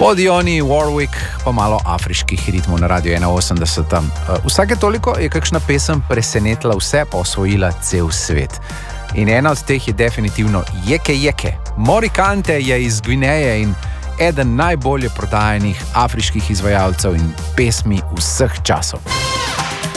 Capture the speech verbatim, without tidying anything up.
Po Dionji Warwick pa malo afriških ritmov na Radio ena osemdeset. Vsake toliko je kakšna pesem presenetila vse, pa osvojila cel svet. In ena od teh je definitivno Yeke Yeke. Morikante je iz Gvineje in eden najbolje prodajenih afriških izvajalcev in pesmi vseh časov.